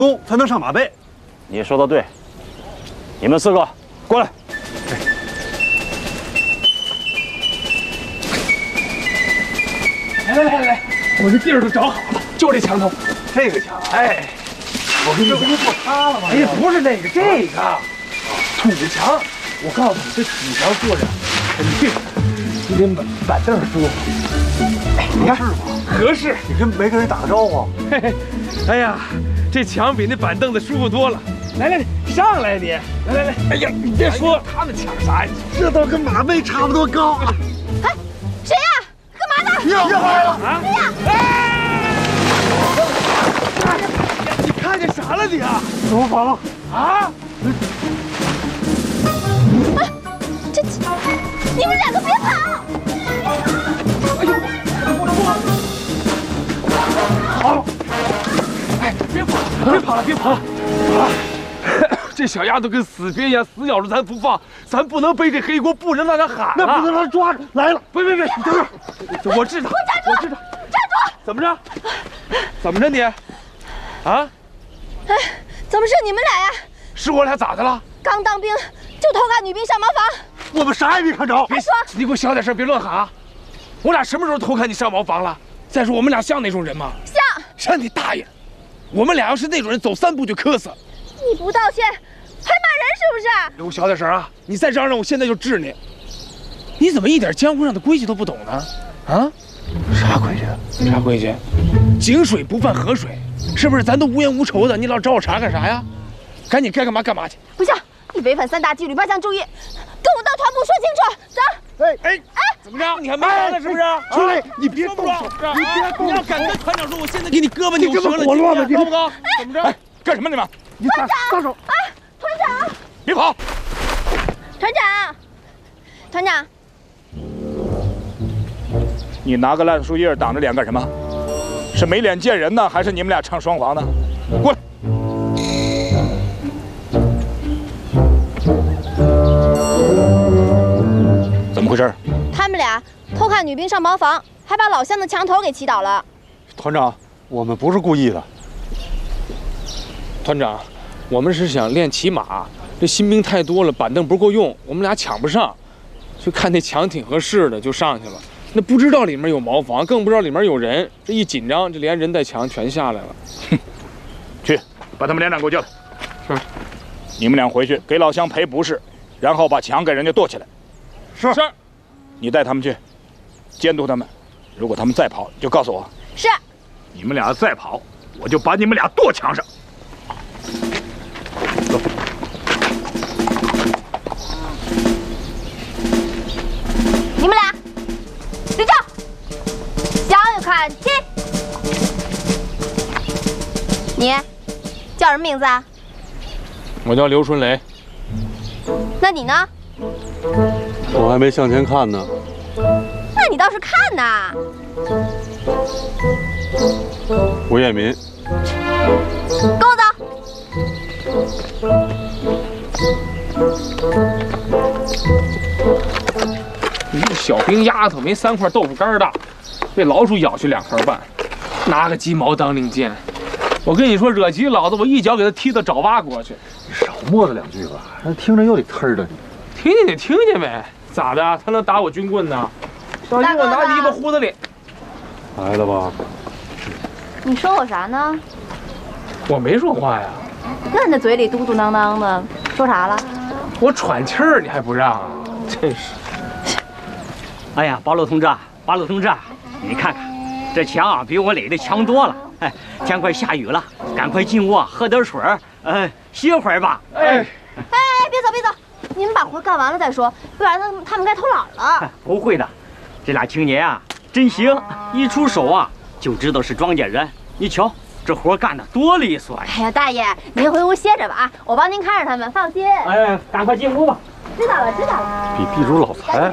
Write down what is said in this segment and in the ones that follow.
功才能上马背。 你说的对，你们4个过来。 来，我这地儿都找好了，就这墙头。 这个墙， 哎， 我跟你讲，这不就做塌了吗？ 哎呀，不是那个，这个土墙。我告诉你，这土墙坐着肯定比这板凳舒服。哎，你看合适。 你跟没跟人打个招呼？ 嘿嘿，哎呀，这墙比那板凳子舒服多了。来，上来你！来，哎呀，你别说，他们抢啥呀？ 这都跟马背差不多高。 哎，谁呀？干嘛呢？ 又来了啊！你看见啥了你啊？ 怎么跑了？ 啊！ 你们2个别跑！ 哎呦，好，哎，别跑了！这小丫头跟死鳖一样，死咬着咱不放，咱不能背这黑锅，不能让她喊了。 那不能让他抓着来了！ 别，你等会儿，我知道， 站住！ 怎么着？怎么着你？啊？ 哎，怎么是你们俩呀？ 是我俩咋的了？ 刚当兵就偷看女兵上茅房。 我们啥也没看着。 别说， 你给我小点声，别乱喊啊！我俩什么时候偷看你上茅房了？再说我们俩像那种人吗？像你大爷！我们俩要是那种人，走3步就磕死。 你不道歉，还骂人是不是？ 给我小点声啊！你再嚷嚷，我现在就治你！你怎么一点江湖上的规矩都不懂呢？啊？ 啥规矩？ 啥规矩？井水不犯河水，是不是？咱都无冤无仇的，你老找我茬干啥呀？赶紧该干嘛干嘛去！ 不行，你违反3大纪律8项注意，跟我到团部说清楚。走。 哎，怎么着？你还没完呢是不是？ 出来！你别说不动手！ 你别动手！你要敢跟团长说，我现在给你胳膊扭折了， 你这么火乱吗？ 高不高？怎么着？哎，干什么你们？ 你撒手！ 哎，团长， 别跑！ 团长， 你拿个烂树叶挡着脸干什么？是没脸见人呢，还是你们俩唱双簧呢？过来！怎么回事？ 他们俩偷看女兵上茅房，还把老乡的墙头给祈祷了。 团长，我们不是故意的。 团长，我们是想练骑马，这新兵太多了，板凳不够用，我们俩抢不上，就看那墙挺合适的，就上去了。那不知道里面有茅房，更不知道里面有人，这一紧张，这连人带墙全下来了。 哼，去把他们连长给我叫来。 是， 你们俩回去给老乡赔不是，然后把墙给人家剁起来。 是， 你带他们去，监督他们。如果他们再跑，就告诉我。 是。 你们俩再跑，我就把你们俩剁墙上。走。 你们俩立正，向右看齐。你叫什么名字啊？ 我叫刘春雷。 那你呢？ 我还没向前看呢。 那你倒是看呐！ 吴彦民， 跟我走。 你这小兵丫头没3块豆腐干大，被老鼠咬去2块半，拿个鸡毛当令箭。我跟你说，惹急老子，我一脚给他踢到爪哇过去。 你少磨叨2句吧，听着又得呲的。 听见得听见呗，咋的？他能打我军棍呢？小心我拿泥巴糊他脸。 来了吧？ 你说我啥呢？ 我没说话呀。 那你那嘴里嘟嘟囔囔的，说啥了？ 我喘气儿，你还不让啊？真是。 哎呀，八路同志，你看看，这墙啊比我垒的强多了。哎，天快下雨了，赶快进屋喝点水儿，歇会儿吧。 哎，别走，你们把活干完了再说，不然他们该偷懒了。 不会的，这俩青年啊真行，一出手啊就知道是庄稼人。你瞧，这活干得多利索呀！ 哎呀，大爷，您回屋歇着吧啊，我帮您看着他们，放心。 哎，赶快进屋吧。 知道了。 比地主老财。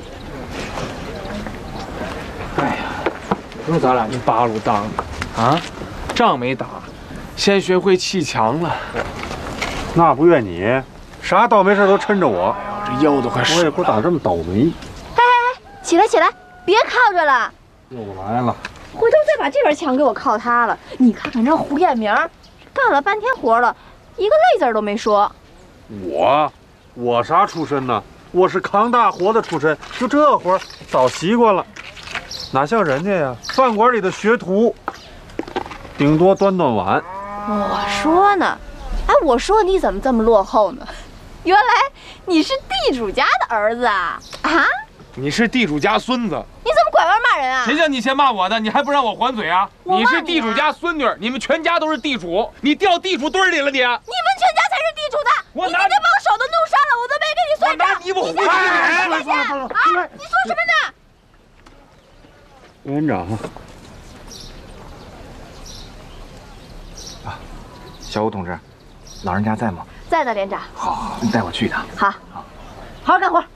哎呀，说咱俩这八路当的啊，仗没打，先学会砌墙了。 那不怨你，啥倒霉事都抻着我。 这腰都快我也不咋这么倒霉。 起来，别靠着了。 又来了。 回头再把这边墙给我靠塌了。你看看这胡彦明， 干了半天活了，一个累字都没说。 我啥出身呢？我是扛大活的出身，就这活早习惯了，哪像人家呀，饭馆里的学徒，顶多端端碗。 我说呢，哎，我说你怎么这么落后呢？原来你是地主家的儿子啊！啊？ 你是地主家孙子， 你怎么拐弯骂人啊？ 谁叫你先骂我的？你还不让我还嘴啊？ 我骂你啊你是地主家孙女，你们全家都是地主，你掉地主堆里了你！ 你们全家才是地主的！ 我拿你今天把我手都弄伤了，我都没给你算账。 我拿你我你回去啊！你说什么呢？ 园长， 小武同志，老人家在吗？ 在呢，连长。 好，你带我去一趟。 好，好好干活。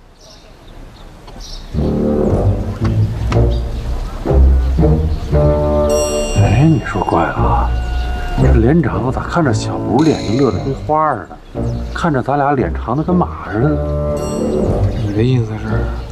哎，你说怪了啊，这连长咋看着小吴脸就乐得跟花似的，看着咱俩脸长得跟马似的呢？ 你的意思是？